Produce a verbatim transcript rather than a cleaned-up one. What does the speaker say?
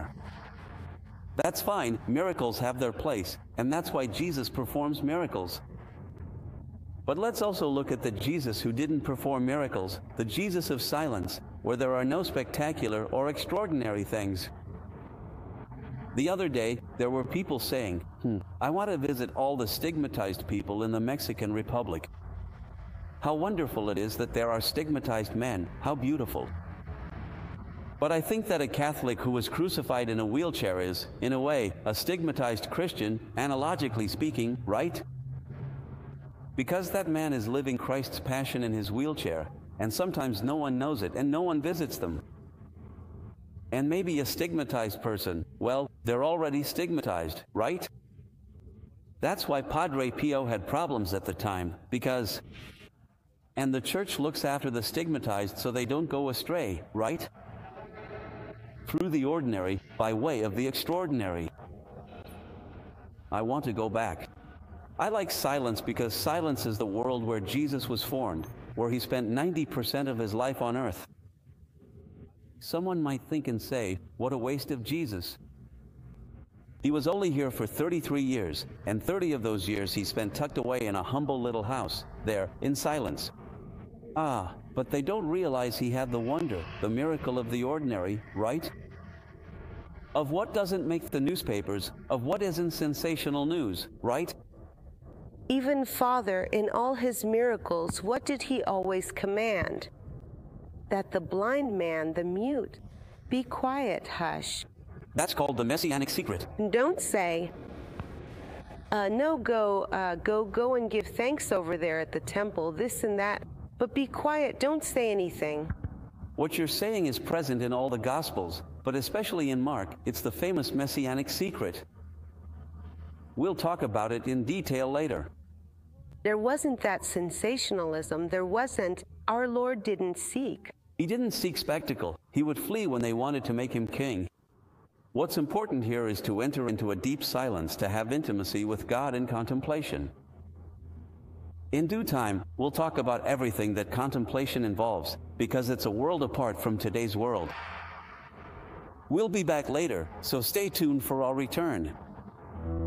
That's fine, miracles have their place, and that's why Jesus performs miracles. But let's also look at the Jesus who didn't perform miracles, the Jesus of silence, where there are no spectacular or extraordinary things. The other day, there were people saying, hmm, I want to visit all the stigmatized people in the Mexican Republic. How wonderful it is that there are stigmatized men, how beautiful. But I think that a Catholic who was crucified in a wheelchair is, in a way, a stigmatized Christian, analogically speaking, right? Because that man is living Christ's passion in his wheelchair, and sometimes no one knows it and no one visits them. And maybe a stigmatized person, well, they're already stigmatized, right? That's why Padre Pio had problems at the time, because... And the church looks after the stigmatized so they don't go astray, right? Through the ordinary, by way of the extraordinary. I want to go back. I like silence because silence is the world where Jesus was formed, where he spent ninety percent of his life on earth. Someone might think and say, what a waste of Jesus. He was only here for thirty-three years, and thirty of those years he spent tucked away in a humble little house, there, in silence. Ah, but they don't realize he had the wonder, the miracle of the ordinary, right? Of what doesn't make the newspapers, of what isn't sensational news, right? Even Father, in all his miracles, what did he always command? That the blind man, the mute, be quiet, hush. That's called the Messianic secret. Don't say, uh, no, go, uh, go, go and give thanks over there at the temple, this and that. But be quiet, don't say anything. What you're saying is present in all the Gospels, but especially in Mark, it's the famous Messianic secret. We'll talk about it in detail later. There wasn't that sensationalism, there wasn't, our Lord didn't seek. He didn't seek spectacle. He would flee when they wanted to make him king. What's important here is to enter into a deep silence, to have intimacy with God in contemplation. In due time, we'll talk about everything that contemplation involves, because it's a world apart from today's world. We'll be back later, so stay tuned for our return.